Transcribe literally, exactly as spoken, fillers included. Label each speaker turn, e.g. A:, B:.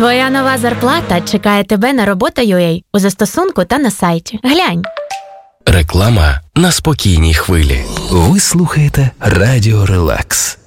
A: Твоя нова зарплата чекає тебе на робота.ua у застосунку та на сайті. Глянь.
B: Реклама на спокійній хвилі.
C: Ви слухаєте Радіо Релакс.